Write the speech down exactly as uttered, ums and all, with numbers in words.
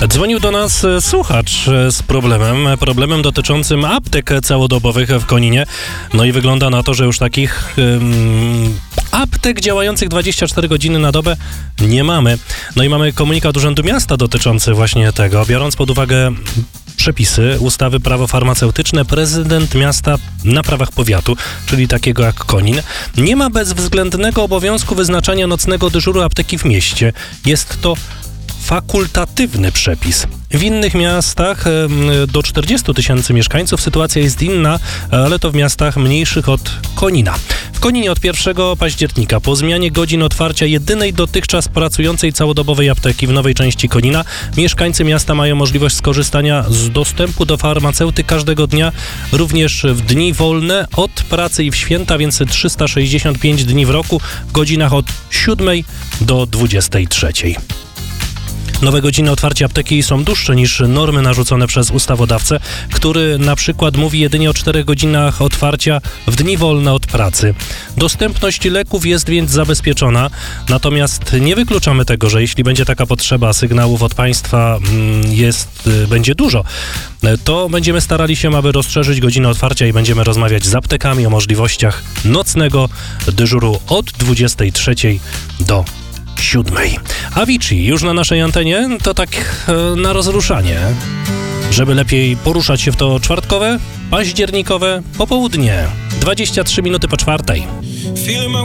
Dzwonił do nas słuchacz z problemem, problemem dotyczącym aptek całodobowych w Koninie. No i wygląda na to, że już takich um, aptek działających dwadzieścia cztery godziny na dobę nie mamy. No i mamy komunikat Urzędu Miasta dotyczący właśnie tego. Biorąc pod uwagę przepisy ustawy prawo farmaceutyczne, prezydent miasta na prawach powiatu, czyli takiego jak Konin, nie ma bezwzględnego obowiązku wyznaczania nocnego dyżuru apteki w mieście. Jest to fakultatywny przepis. W innych miastach do czterdziestu tysięcy mieszkańców sytuacja jest inna, ale to w miastach mniejszych od Konina. W Koninie od pierwszego października po zmianie godzin otwarcia jedynej dotychczas pracującej całodobowej apteki w nowej części Konina mieszkańcy miasta mają możliwość skorzystania z dostępu do farmaceuty każdego dnia, również w dni wolne od pracy i w święta, więc trzysta sześćdziesiąt pięć dni w roku w godzinach od siódmej do dwudziestej trzeciej. Nowe godziny otwarcia apteki są dłuższe niż normy narzucone przez ustawodawcę, który na przykład mówi jedynie o czterech godzinach otwarcia w dni wolne od pracy. Dostępność leków jest więc zabezpieczona, natomiast nie wykluczamy tego, że jeśli będzie taka potrzeba, sygnałów od państwa jest, będzie dużo, to będziemy starali się, aby rozszerzyć godziny otwarcia i będziemy rozmawiać z aptekami o możliwościach nocnego dyżuru od dwudziestej trzeciej do siódmej. Avicii już na naszej antenie, to tak e, na rozruszanie. Żeby lepiej poruszać się w to czwartkowe, październikowe popołudnie. dwadzieścia trzy minuty po czwartej.